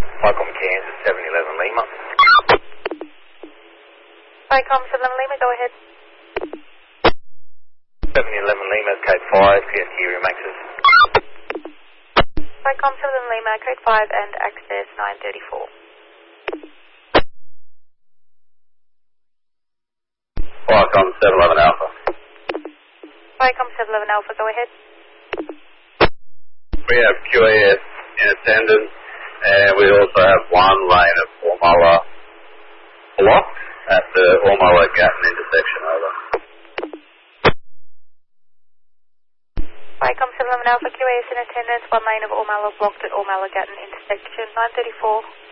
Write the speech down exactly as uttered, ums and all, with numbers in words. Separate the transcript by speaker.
Speaker 1: Vicom Kansas seven eleven Lima.
Speaker 2: Vicom seven eleven Lima, go ahead.
Speaker 1: seven eleven Lima, code five, P S Q remaxes.
Speaker 2: Vicom seven eleven Lima, code five and access nine thirty-four.
Speaker 1: Vicom seven eleven Alpha.
Speaker 2: Vicom seven eleven Alpha, go ahead.
Speaker 1: We have Q A S in attendance, and we also have one lane of Ormala blocked at the Ormala Gatton intersection, over.
Speaker 2: Vicom seven eleven Alpha, Q A S in attendance, one lane of Ormala blocked at Ormala Gatton intersection, nine thirty-four.